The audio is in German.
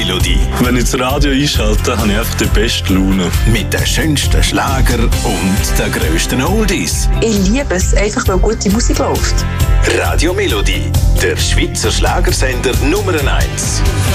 Melodie. Wenn ich das Radio einschalte, habe ich einfach die beste Laune. Mit den schönsten Schlager und den grössten Oldies. Ich liebe es, einfach weil gute Musik läuft. Radio Melodie, der Schweizer Schlagersender Nummer 1.